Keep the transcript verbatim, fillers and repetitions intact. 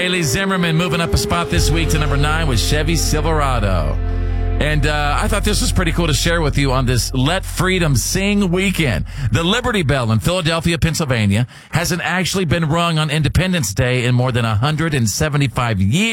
Bailey Zimmerman moving up a spot this week to number nine with Chevy Silverado. And uh, I thought this was pretty cool to share with you on this Let Freedom Sing weekend. The Liberty Bell in Philadelphia, Pennsylvania, hasn't actually been rung on Independence Day in more than one hundred seventy-five years.